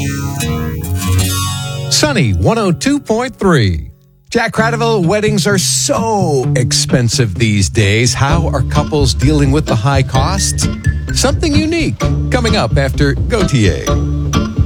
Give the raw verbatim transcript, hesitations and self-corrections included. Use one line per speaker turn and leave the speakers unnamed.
Sunny one oh two point three. Jack Cradaville, weddings are so expensive these days. How are couples dealing with the high costs? Something unique coming up after Gautier.